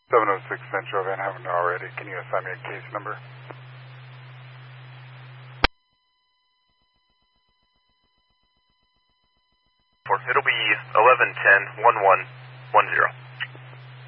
706 Central Van Haven already. Can you assign me a case number? It'll be 1110-1110.